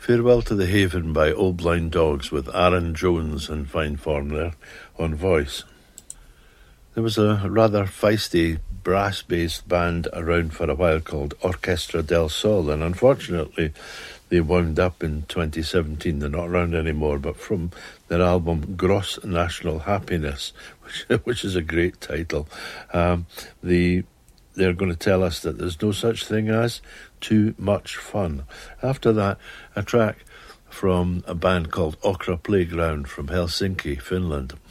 Farewell to the Haven by Old Blind Dogs with Aaron Jones in fine form there on voice. There was a rather feisty brass-based band around for a while called Orchestra del Sol, and unfortunately they wound up in 2017. They're not around anymore, but from their album Gross National Happiness, which is a great title, they're going to tell us that there's no such thing as too much fun. After that, a track from a band called Okra Playground from Helsinki, Finland.